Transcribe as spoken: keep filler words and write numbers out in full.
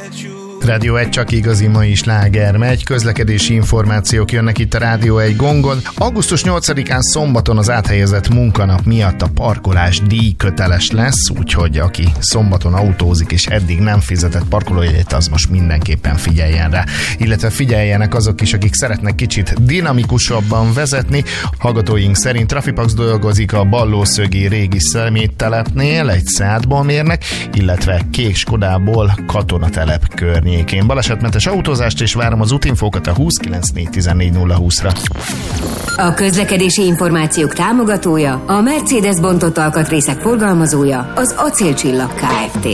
Rádió egy, csak igazi mai sláger megy, közlekedési információk jönnek itt a Rádió egy gongon. augusztus nyolcadikán szombaton az áthelyezett munkanap miatt a parkolás díjköteles lesz, úgyhogy aki szombaton autózik és eddig nem fizetett parkolójegyet, az most mindenképpen figyeljen rá. Illetve figyeljenek azok is, akik szeretnek kicsit dinamikusabban vezetni. Hallgatóink szerint Trafipax dolgozik a Ballószögi régi szeméttelepnél, egy szádból mérnek, illetve Kék Skodából Katonatelep környékén. Balesetmentes autózást, és várom az útinfókat a húsz kilenc négy tizennégy nulla húszra. A közlekedési információk támogatója, a Mercedes bontott alkatrészek forgalmazója, az Acélcsillag Kft.